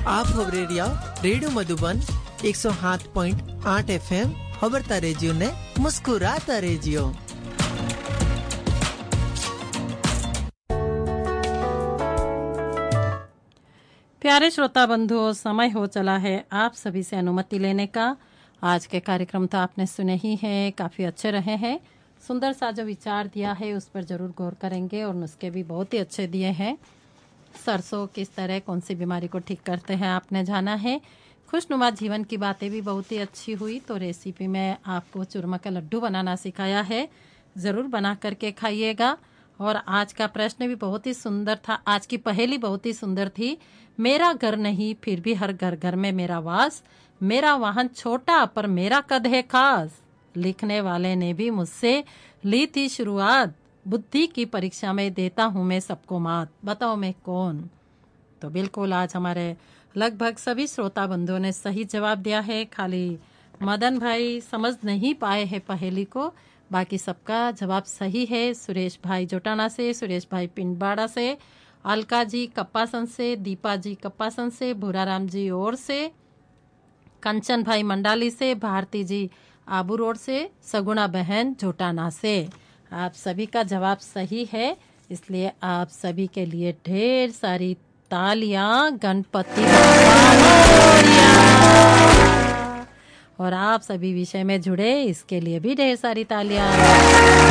आप खबरेरिया radio Madhuban 107.8 FM खबरता रेजियो ने मुस्कुराता रेजियो। प्यारे श्रोता बंधुओं, समय हो चला है आप सभी से अनुमति लेने का। आज के कार्यक्रम तो आपने सुने ही हैं, काफ़ी अच्छे रहे हैं। सुंदर सा जो विचार दिया है उस पर ज़रूर गौर करेंगे और नुस्खे भी बहुत ही अच्छे दिए हैं। सरसों किस तरह कौन सी बीमारी को ठीक करते हैं आपने जाना है। खुशनुमा जीवन की बातें भी बहुत ही अच्छी हुई। तो रेसिपी में आपको चूरमा का लड्डू बनाना सिखाया है, ज़रूर बना करके खाइएगा। और आज का प्रश्न भी बहुत ही सुंदर था, आज की पहेली बहुत ही सुंदर थी। मेरा घर नहीं फिर भी हर घर घर में मेरा वास, मेरा वाहन छोटा पर मेरा कद है खास। लिखने वाले ने भी मुझसे ली थी शुरुआत, बुद्धि की परीक्षा में देता हूँ मैं सबको मात, बताओ मैं कौन। तो बिल्कुल आज हमारे लगभग सभी श्रोता बंधुओं ने सही जवाब दिया है। खाली मदन भाई समझ नहीं पाए हैं पहेली को, बाकी सबका जवाब सही है। सुरेश भाई जोटाना से, सुरेश भाई पिंडबाड़ा से, अलका जी कप्पासन से, दीपा जी कप्पासन से, भूराराम जी और से, कंचन भाई मंडाली से, भारती जी आबू रोड से, सगुणा बहन जोटाना से। आप सभी का जवाब सही है, इसलिए आप सभी के लिए ढेर सारी तालियां। गणपति और आप सभी विषय में जुड़े इसके लिए भी ढेर सारी तालियां।